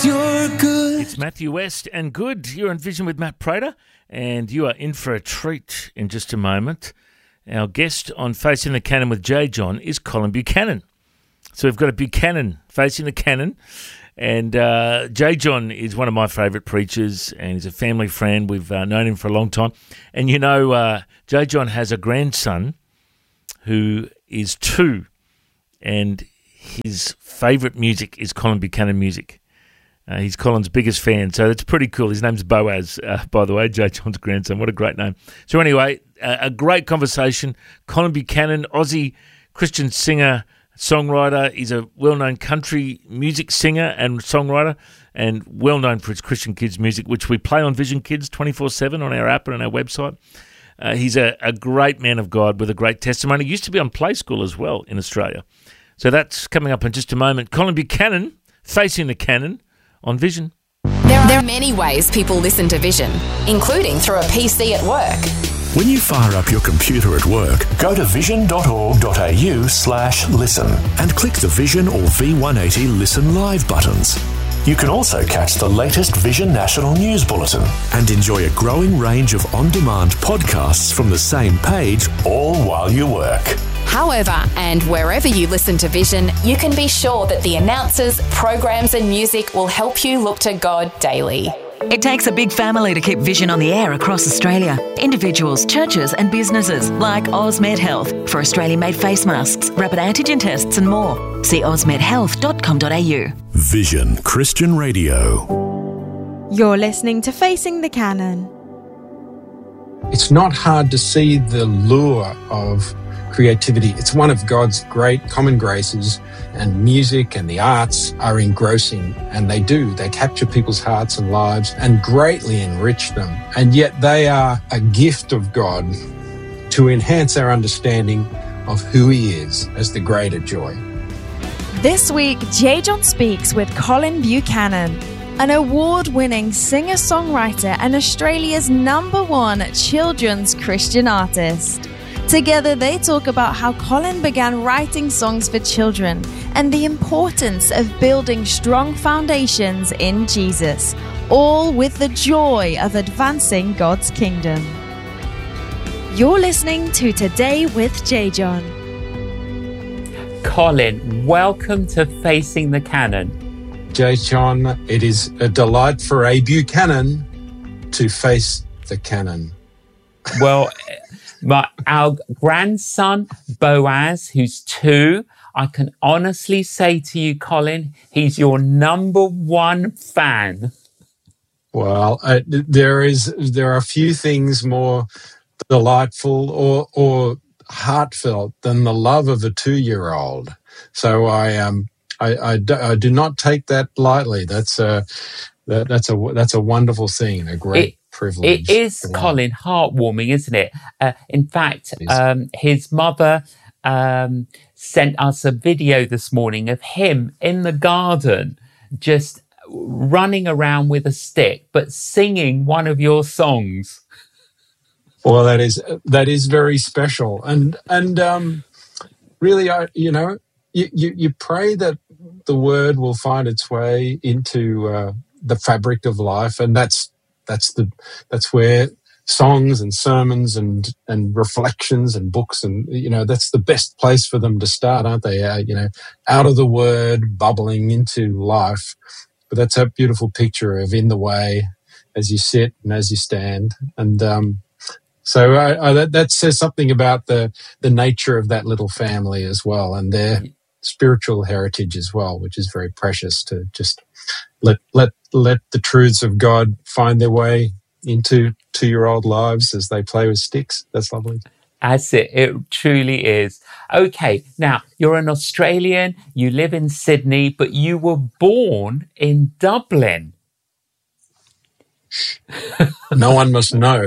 you're good. It's Matthew West and Good. You're on Vision with Matt Prater, and you are in for a treat in just a moment. Our guest on Facing the Canon with J. John is Colin Buchanan. So we've got a Buchanan facing the canon, and J. John is one of my favourite preachers, and he's a family friend. We've known him for a long time. And you know, J. John has a grandson who is 2, and his favourite music is Colin Buchanan music. He's Colin's biggest fan, so that's pretty cool. His name's Boaz, by the way, J. John's grandson. What a great name. So anyway, a great conversation. Colin Buchanan, Aussie Christian singer, songwriter. He's a well-known country music singer and songwriter, and well-known for his Christian kids music, which we play on Vision Kids 24/7 on our app and on our website. He's a great man of God with a great testimony. He used to be on Play School as well in Australia. So that's coming up in just a moment. Colin Buchanan, Facing the Canon, on Vision. There are many ways people listen to Vision, including through a PC at work. When you fire up your computer at work, go to vision.org.au/listen and click the Vision or V180 Listen Live buttons. You can also catch the latest Vision National News Bulletin and enjoy a growing range of on-demand podcasts from the same page, all while you work. However, and wherever you listen to Vision, you can be sure that the announcers, programs and music will help you look to God daily. It takes a big family to keep Vision on the air across Australia. Individuals, churches and businesses like Osmed Health for Australian-made face masks, rapid antigen tests and more. See osmedhealth.com.au. Vision Christian Radio. You're listening to Facing the Canon. It's not hard to see the lure of creativity. It's one of God's great common graces, and music and the arts are engrossing, and they capture people's hearts and lives and greatly enrich them. And yet they are a gift of God to enhance our understanding of who He is as the greater joy. This week, J. John speaks with Colin Buchanan, an award-winning singer-songwriter and Australia's #1 children's Christian artist. Together, they talk about how Colin began writing songs for children and the importance of building strong foundations in Jesus, all with the joy of advancing God's kingdom. You're listening to Today with J. John. Colin, welcome to Facing the Canon. J. John, it is a delight for a Buchanan to face the canon. Well, our grandson, Boaz, who's 2, I can honestly say to you, Colin, he's your #1 fan. Well, there are few things more delightful or heartfelt than the love of a 2-year-old. So I do not take that lightly. That's a wonderful scene, a great privilege. It is, Colin, heartwarming, isn't it? In fact, his mother sent us a video this morning of him in the garden just running around with a stick, but singing one of your songs. Well, that is very special, and really, you pray that the word will find its way into the fabric of life, and that's where songs and sermons and reflections and books and that's the best place for them to start, aren't they? Out of the word, bubbling into life. But that's a beautiful picture of in the way as you sit and as you stand, and so that says something about the nature of that little family as well, and their spiritual heritage as well, which is very precious to just let the truths of God find their way into 2-year-old lives as they play with sticks. That's lovely. That's it. It truly is. Okay, now you're an Australian, you live in Sydney, but you were born in Dublin. No one must know.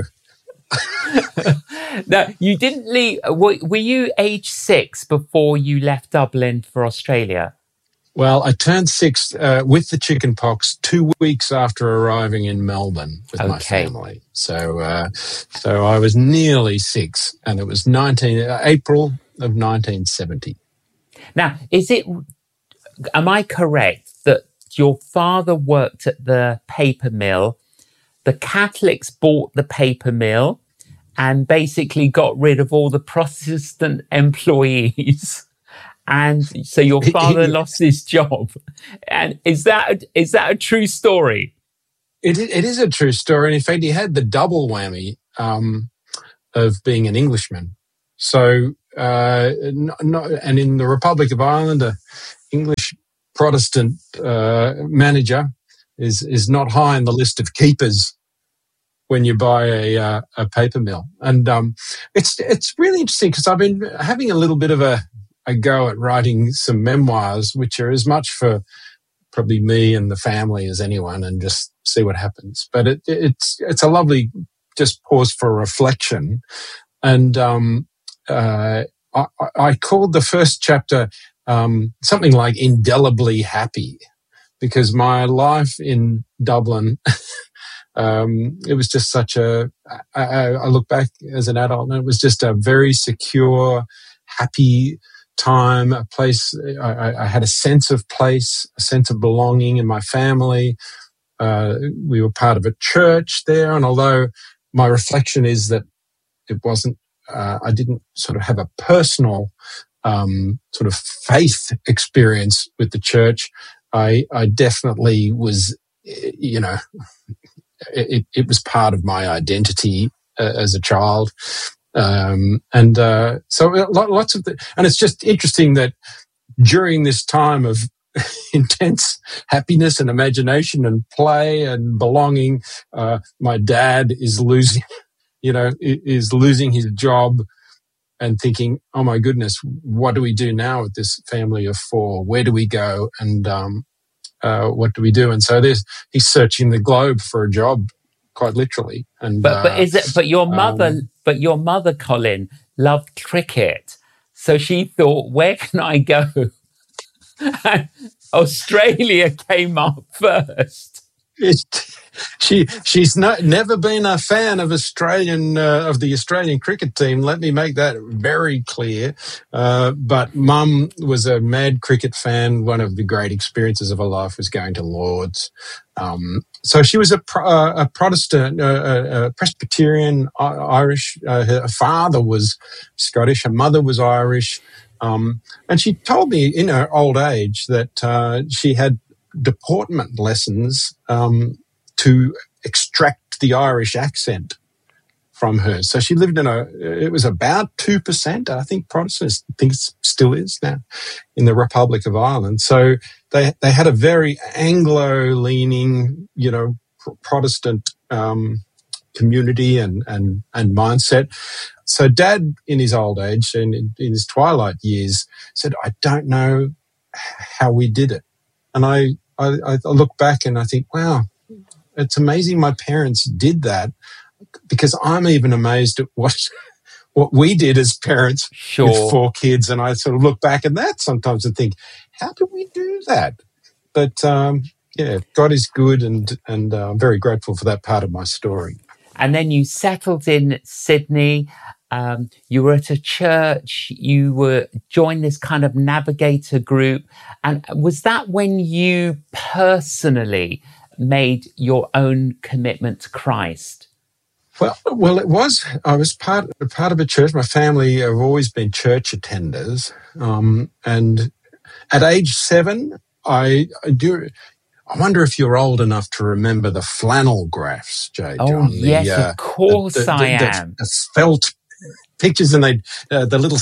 No, you didn't leave. Were you age 6 before you left Dublin for Australia? Well, I turned 6 with the chicken pox 2 weeks after arriving in Melbourne with my family. So I was nearly 6, and it was April of 1970. Now, am I correct that your father worked at the paper mill. The Catholics bought the paper mill and basically got rid of all the Protestant employees. And so your father lost his job. And is that a true story? It is a true story. And in fact, he had the double whammy of being an Englishman. So, and in the Republic of Ireland, an English Protestant manager is not high on the list of keepers when you buy a paper mill. And it's really interesting because I've been having a little bit of a go at writing some memoirs, which are as much for probably me and the family as anyone, and just see what happens. But it's a lovely just pause for reflection. And I called the first chapter something like Indelibly Happy, because my life in Dublin, it was just such I look back as an adult and it was just a very secure, happy time, a place. I had a sense of place, a sense of belonging in my family. We were part of a church there. And although my reflection is that it wasn't, I didn't sort of have a personal sort of faith experience with the church, I definitely was, it was part of my identity as a child. So lots of and it's just interesting that during this time of intense happiness and imagination and play and belonging, my dad is losing his job and thinking, oh my goodness, what do we do now with this family of four? Where do we go? And what do we do? And so he's searching the globe for a job, quite literally. And but your mother, Colin, loved cricket, so she thought, where can I go? And Australia came up first. She's never been a fan of the Australian cricket team. Let me make that very clear. But Mum was a mad cricket fan. One of the great experiences of her life was going to Lord's. So she was a Protestant, a Presbyterian, Irish. Her father was Scottish. Her mother was Irish. And she told me in her old age that she had deportment lessons to extract the Irish accent from her. So she lived it was about 2%, I think, Protestants. I think it still is now, in the Republic of Ireland. So they had a very Anglo-leaning, Protestant community and mindset. So Dad, in his old age and in his twilight years, said, I don't know how we did it. And I look back and I think, wow, it's amazing my parents did that, because I'm even amazed at what we did as parents with four kids. And I sort of look back at that sometimes and think, how did we do that? But God is good, and I'm very grateful for that part of my story. And then you settled in Sydney. You were at a church. You joined this kind of navigator group. And was that when you personally made your own commitment to Christ? Well, it was. I was part of a church. My family have always been church attenders. And at age 7, I wonder if you're old enough to remember the flannel graphs, J. John. Oh, yes, of course I am. The felt pictures, and the little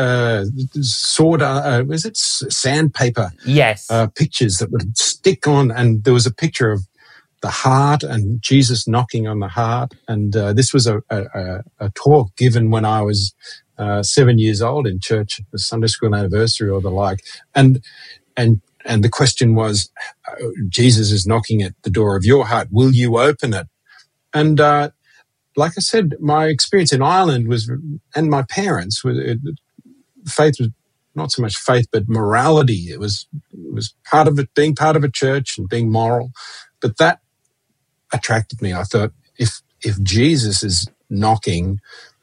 sword, was it sandpaper? Yes. Pictures that would stick on, and there was a picture of the heart and Jesus knocking on the heart. And this was a talk given when I was 7 years old in church, the Sunday school anniversary or the like. And the question was, Jesus is knocking at the door of your heart. Will you open it? And like I said, my experience in Ireland and my parents, faith was not so much faith, but morality. It was part of it, being part of a church and being moral. But that attracted me. I thought, if Jesus is knocking,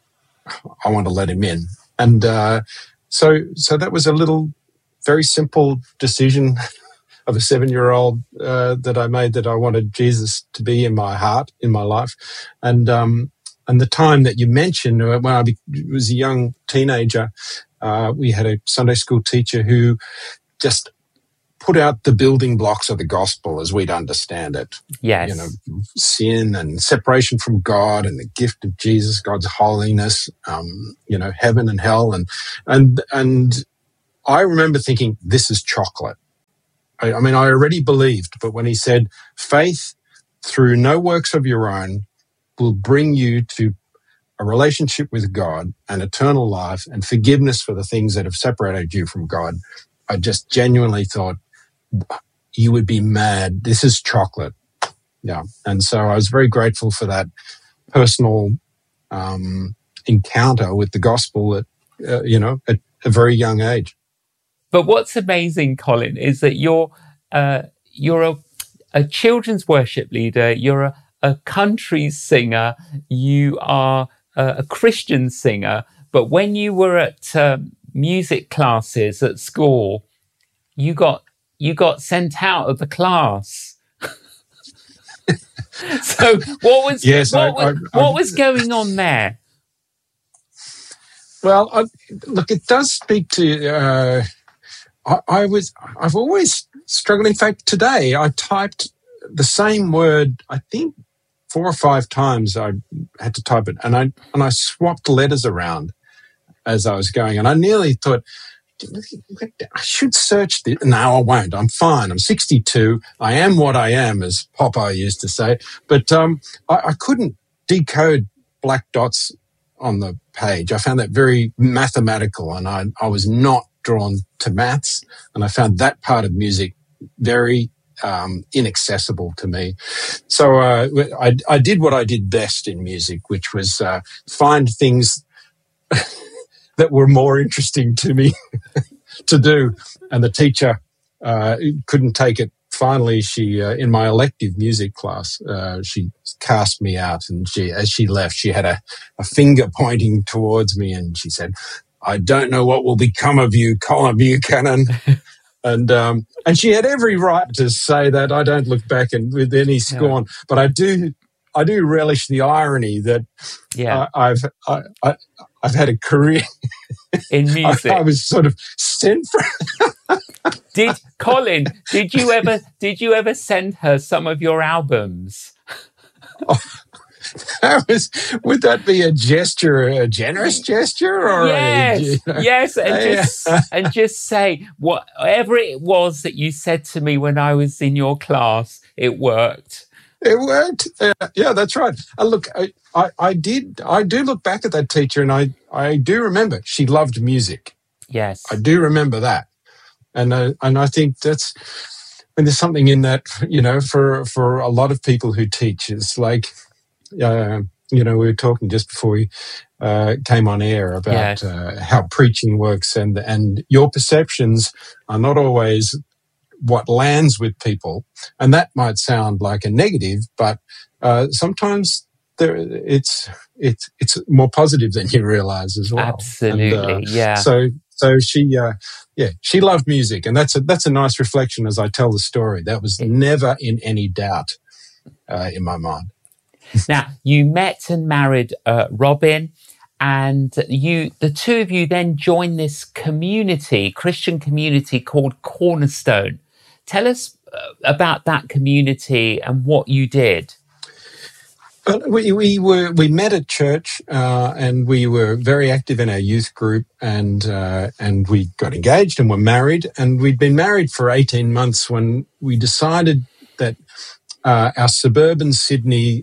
I want to let him in. And so that was a little, very simple decision of a 7-year-old that I made, that I wanted Jesus to be in my heart, in my life. And the time that you mentioned, when I was a young teenager, we had a Sunday school teacher who just put out the building blocks of the gospel as we'd understand it. Yes. You know, sin and separation from God and the gift of Jesus, God's holiness, you know, heaven and hell. And I remember thinking, this is chocolate. I mean, I already believed, but when he said, faith through no works of your own will bring you to a relationship with God and eternal life and forgiveness for the things that have separated you from God, I just genuinely thought, you would be mad. This is chocolate. Yeah. And so I was very grateful for that personal encounter with the gospel at a very young age. But what's amazing, Colin, is that you're a children's worship leader, you're a country singer, you are a Christian singer, but when you were at music classes at school, you got sent out of the class. So what was going on there? Well, look, it does speak to. I've always struggled. In fact, today I typed the same word, I think 4 or 5 times. I had to type it, and I swapped letters around as I was going, and I nearly thought, I should search this. No, I won't. I'm fine. I'm 62. I am what I am, as Popeye used to say. But I couldn't decode black dots on the page. I found that very mathematical, and I was not drawn to maths, and I found that part of music very inaccessible to me. So I did what I did best in music, which was find things that were more interesting to me to do. And the teacher couldn't take it. Finally, she, in my elective music class, she cast me out. And as she left, she had a finger pointing towards me, and she said, "I don't know what will become of you, Colin Buchanan." And she had every right to say that. I don't look back with any scorn, but I do relish the irony that I've had a career in music. I was sort of sent for. Did you ever send her some of your albums? Oh, would that be a gesture, a generous gesture, or yes, and just say whatever it was that you said to me when I was in your class. It worked. It worked. Yeah, that's right. Look, I do look back at that teacher, and I do remember she loved music. Yes, I do remember that, and I think that's. And there's something in that, for a lot of people who teach. It's like, we were talking just before we came on air about how preaching works, and your perceptions are not always what lands with people, and that might sound like a negative, but sometimes it's more positive than you realize as well. Absolutely, So she loved music, and that's a nice reflection as I tell the story. That was never in any doubt in my mind. Now, you met and married Robin, and the two of you then joined this Christian community called Cornerstone. Tell us about that community and what you did. Well, we met at church, and we were very active in our youth group, and we got engaged and were married, and we'd been married for 18 months when we decided that our suburban Sydney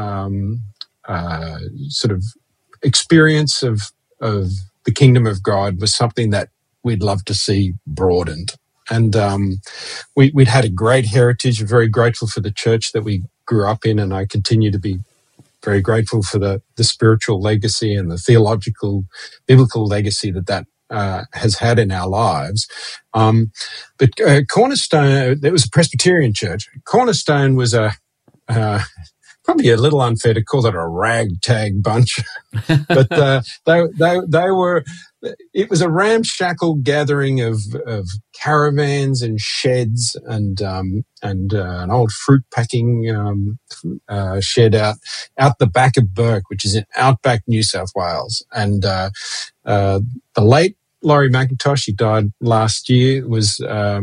sort of experience of the kingdom of God was something that we'd love to see broadened. And we'd had a great heritage, very grateful for the church that we grew up in, and I continue to be very grateful for the spiritual legacy and the theological, biblical legacy that has had in our lives. But Cornerstone, it was a Presbyterian church. Cornerstone was probably a little unfair to call it a ragtag bunch, but they were. It was a ramshackle gathering of caravans and sheds and an old fruit packing shed out the back of Bourke, which is in outback New South Wales. And the late Laurie McIntosh, he died last year, was a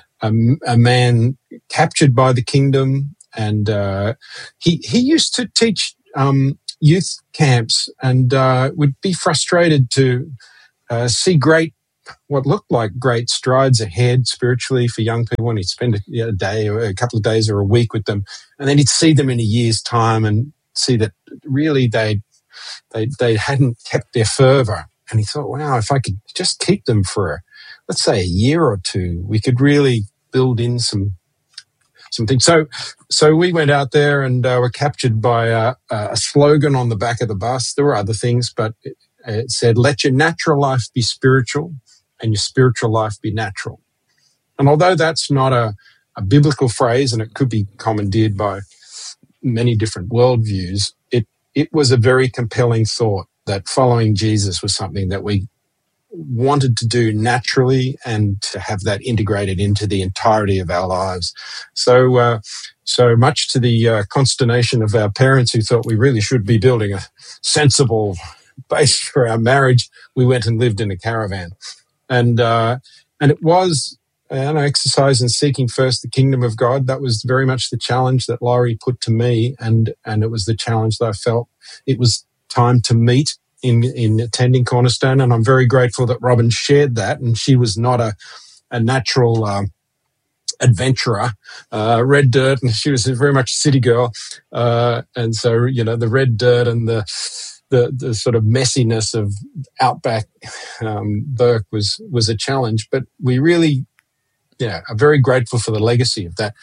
man captured by the kingdom, and he used to teach youth camps and would be frustrated to see what looked like great strides ahead spiritually for young people when he'd spend a day or a couple of days or a week with them. And then he'd see them in a year's time and see that really they hadn't kept their fervour. And he thought, wow, if I could just keep them for, let's say, a year or two, we could really build in some things. So we went out there and were captured by a slogan on the back of the bus. There were other things, but it said, let your natural life be spiritual and your spiritual life be natural. And although that's not a biblical phrase and it could be commandeered by many different worldviews, it was a very compelling thought that following Jesus was something that we wanted to do naturally and to have that integrated into the entirety of our lives. So much to the consternation of our parents who thought we really should be building a sensible base for our marriage, we went and lived in a caravan. And it was an exercise in seeking first the kingdom of God. That was very much the challenge that Laurie put to me, and it was the challenge that I felt it was time to meet in attending Cornerstone. And I'm very grateful that Robin shared that, and she was not a natural adventurer, red dirt, and she was very much a city girl. And so, the red dirt and the sort of messiness of outback Bourke was a challenge, but we really, are very grateful for the legacy of that.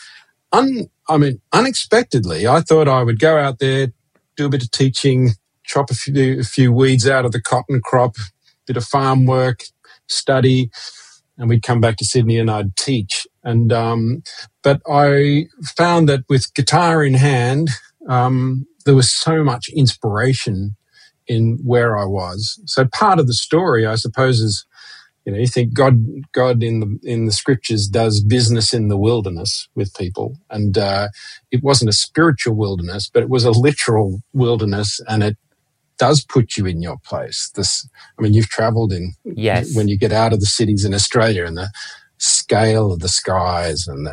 Unexpectedly, I thought I would go out there, do a bit of teaching, chop a few weeds out of the cotton crop, bit of farm work, study, and we'd come back to Sydney and I'd teach. And but I found that with guitar in hand, there was so much inspiration in where I was. So part of the story, I suppose, is, you think God in the scriptures does business in the wilderness with people. And it wasn't a spiritual wilderness, but it was a literal wilderness, and it does put you in your place. You've travelled in, yes, when you get out of the cities in Australia, and the scale of the skies and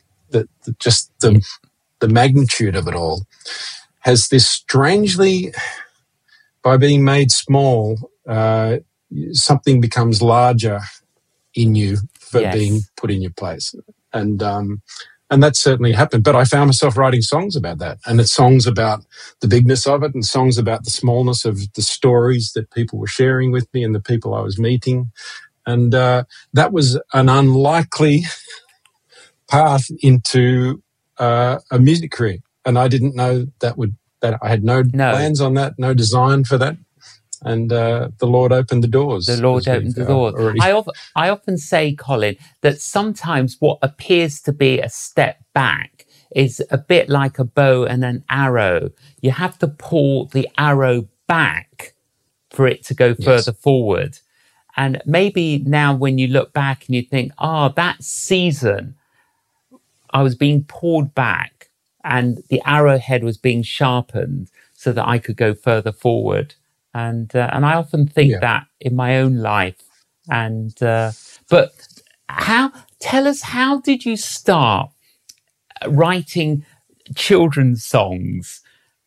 the magnitude of it all has this strangely, by being made small, something becomes larger in you for being put in your place. And that certainly happened. But I found myself writing songs about that. And it's songs about the bigness of it and songs about the smallness of the stories that people were sharing with me and the people I was meeting. And that was an unlikely path into a music career. And I didn't know that I had no plans on that, no design for that. And the Lord opened the doors. The Lord opened the doors. I often say, Colin, that sometimes what appears to be a step back is a bit like a bow and an arrow. You have to pull the arrow back for it to go further forward. And maybe now when you look back and you think, that season, I was being pulled back and the arrowhead was being sharpened so that I could go further forward. And I often think that in my own life. And but tell us, how did you start writing children's songs?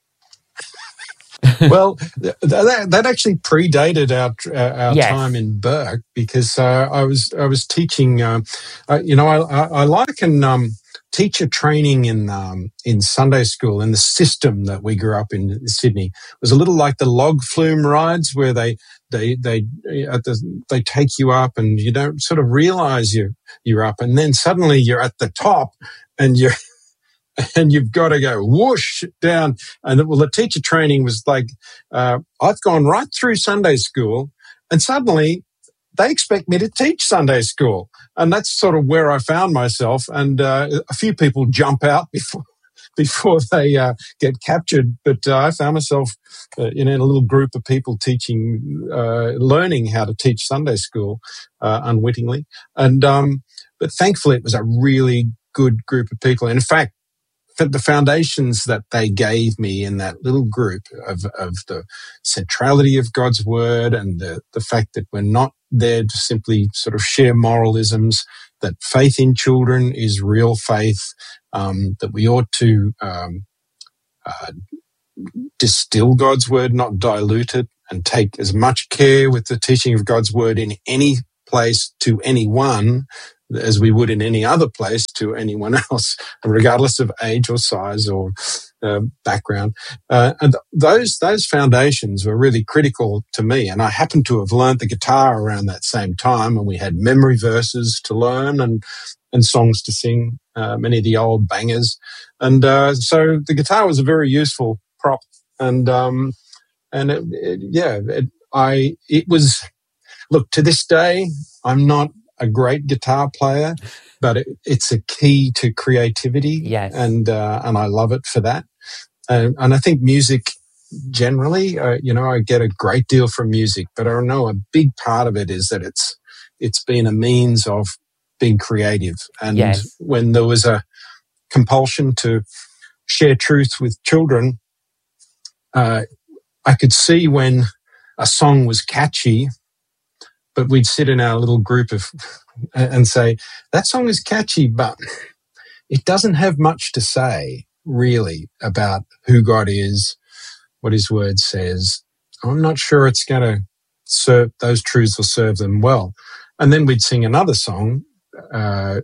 Well, that actually predated our time in Bourke, because I was teaching. I liken teacher training in Sunday school, in the system that we grew up in Sydney, was a little like the log flume rides, where they take you up and you don't sort of realise you're up, and then suddenly you're at the top and you've got to go whoosh down. And the teacher training was like, I've gone right through Sunday school and suddenly they expect me to teach Sunday school. And that's sort of where I found myself. And a few people jump out before they get captured. But I found myself in a little group of people learning how to teach Sunday school unwittingly. And but thankfully, it was a really good group of people. And in fact, the foundations that they gave me in that little group of the centrality of God's word and the fact that we're not there to simply sort of share moralisms, that faith in children is real faith, that we ought to distill God's word, not dilute it, and take as much care with the teaching of God's word in any place to anyone as we would in any other place to anyone else, regardless of age or size or background. And those foundations were really critical to me. And I happened to have learned the guitar around that same time, and we had memory verses to learn and songs to sing, many of the old bangers. And so the guitar was a very useful prop. And it was, look, to this day, I'm not a great guitar player, but it's a key to creativity. Yes. And I love it for that. And I think music generally, I get a great deal from music, but I know a big part of it is that it's been a means of being creative. And yes. When there was a compulsion to share truth with children, I could see when a song was catchy, but we'd sit in our little group and say, that song is catchy, but it doesn't have much to say, really, about who God is, what his word says. I'm not sure it's going to serve, those truths will serve them well. And then we'd sing another song, the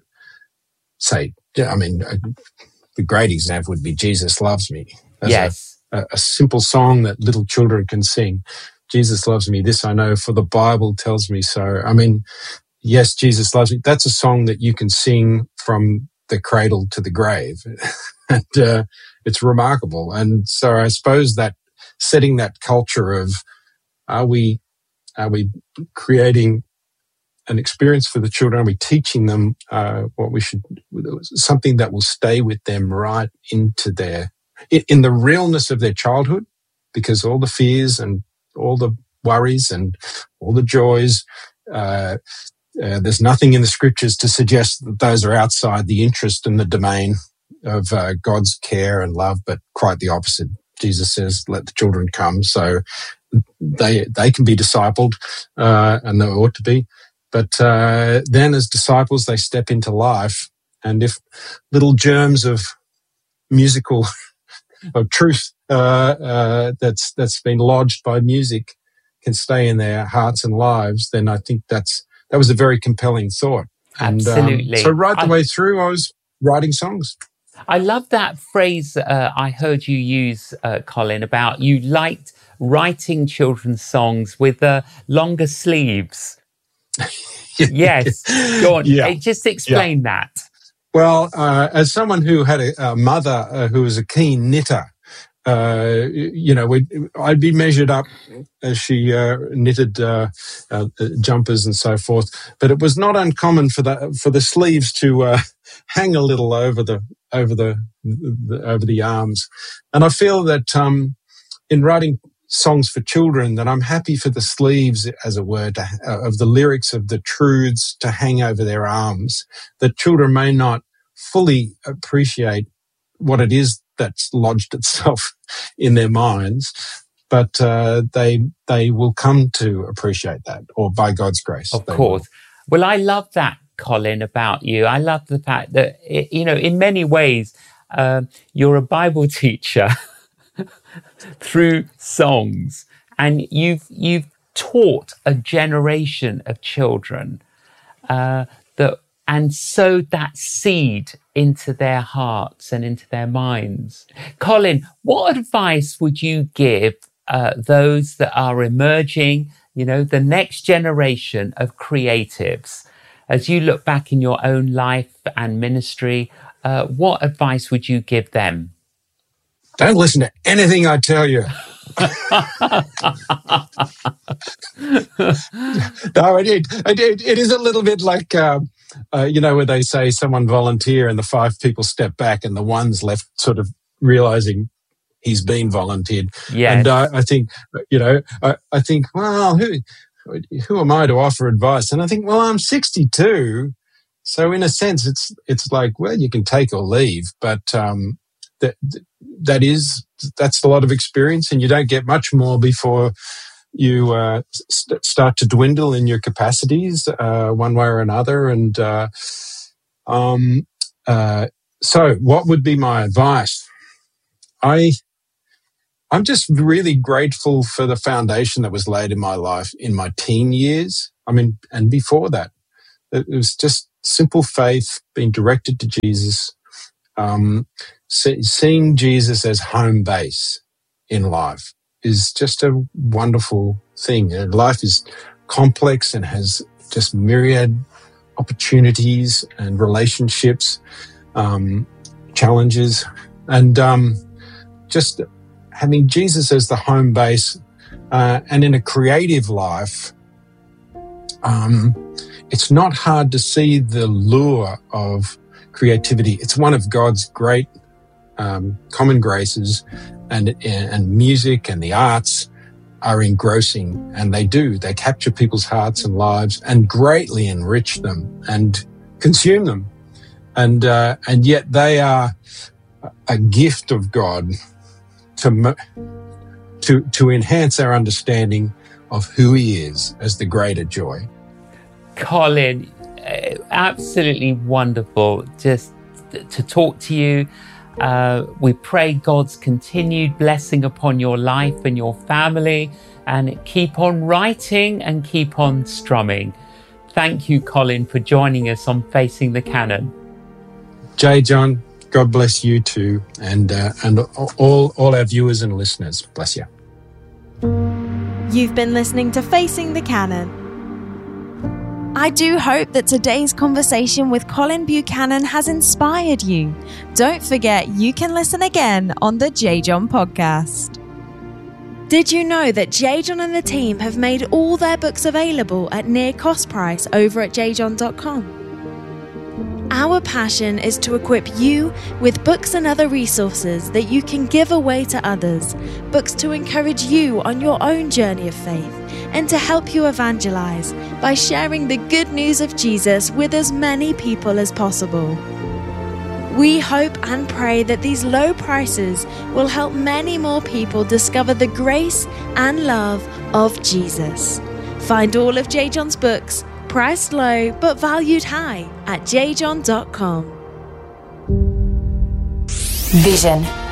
great example would be Jesus Loves Me. Yes. A simple song that little children can sing. Jesus loves me, this I know, for the Bible tells me so. I mean, yes, Jesus loves me. That's a song that you can sing from the cradle to the grave. And it's remarkable. And so I suppose that setting that culture of are we creating an experience for the children? Are we teaching them something that will stay with them right into in the realness of their childhood? Because all the fears and all the worries and all the joys, there's nothing in the scriptures to suggest that those are outside the interest and the domain of God's care and love, but quite the opposite. Jesus says, let the children come. So they can be discipled, and they ought to be. But then as disciples, they step into life. And if little germs of musical of truth that's been lodged by music can stay in their hearts and lives, then I think that was a very compelling thought. Absolutely. And so right the way through, I was writing songs. I love that phrase I heard you use, Colin, about you liked writing children's songs with longer sleeves. Yes. Go on. Yeah. Just explain that. Well, as someone who had a mother who was a keen knitter, I'd be measured up as she knitted jumpers and so forth. But it was not uncommon for the sleeves to hang a little over the arms. And I feel that in writing songs for children, that I'm happy for the sleeves, as it were, of the lyrics of the truths to hang over their arms, that children may not fully appreciate what it is that's lodged itself in their minds, but they will come to appreciate that, or by God's grace. Of course. Well, I love that, Colin, about you. I love the fact that, in many ways, you're a Bible teacher through songs, and you've taught a generation of children and sowed that seed into their hearts and into their minds. Colin, what advice would you give those that are emerging, the next generation of creatives? As you look back in your own life and ministry, what advice would you give them? Don't listen to anything I tell you. No, it is a little bit like where they say someone volunteer and the 5 people step back and the one's left sort of realizing he's been volunteered. Yes. And I think, I think, well, who am I to offer advice? And I think, well, I'm 62. So in a sense, it's like, well, you can take or leave, but that's a lot of experience, and you don't get much more before you start to dwindle in your capacities one way or another. And so what would be my advice? I'm just really grateful for the foundation that was laid in my life in my teen years. I mean, and before that, it was just simple faith, being directed to Jesus, seeing Jesus as home base in life is just a wonderful thing. And life is complex and has just myriad opportunities and relationships, challenges, and just having Jesus as the home base, and in a creative life, it's not hard to see the lure of creativity. It's one of God's great common graces, and music and the arts are engrossing, and they capture people's hearts and lives and greatly enrich them and consume them, and yet they are a gift of God to enhance our understanding of who He is as the greater joy. Colin, absolutely wonderful just to talk to you. We pray God's continued blessing upon your life and your family, and keep on writing and keep on strumming. Thank you, Colin, for joining us on Facing the Canon. J. John, God bless you too, and all our viewers and listeners. Bless you. You've been listening to Facing the Canon. I do hope that today's conversation with Colin Buchanan has inspired you. Don't forget, you can listen again on the J. John podcast. Did you know that J. John and the team have made all their books available at near cost price over at jjohn.com? Our passion is to equip you with books and other resources that you can give away to others, books to encourage you on your own journey of faith, and to help you evangelize by sharing the good news of Jesus with as many people as possible. We hope and pray that these low prices will help many more people discover the grace and love of Jesus. Find all of J. John's books, priced low but valued high, at jjohn.com. Vision